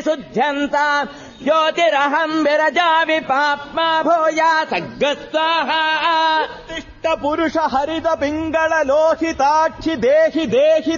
विशुध्यन्ता ज्योतिरहम् विरजामि पाप्मा भूया सग्गस्वाहा पुरुष हरित पिङ्गळ लोहिताक्षि देहि देहि